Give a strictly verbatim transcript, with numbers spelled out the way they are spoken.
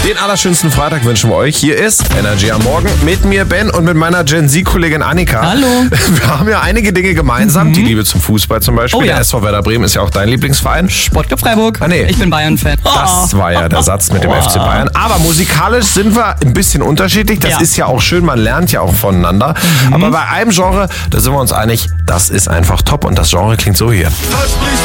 Den allerschönsten Freitag wünschen wir euch. Hier ist Energy am Morgen mit mir, Ben, und mit meiner Gen Z-Kollegin Annika. Hallo. Wir haben ja einige Dinge gemeinsam. Mhm. Die Liebe zum Fußball zum Beispiel. Oh, ja. Der S V Werder Bremen ist ja auch dein Lieblingsverein. Sportclub Freiburg. Ah, nee. Ich bin Bayern-Fan. Das war ja der Satz mit dem Oh. F C Bayern. Aber musikalisch sind wir ein bisschen unterschiedlich. Das Ja. ist ja auch schön. Man lernt ja auch voneinander. Mhm. Aber bei einem Genre, da sind wir uns einig, das ist einfach top. Und das Genre klingt so hier.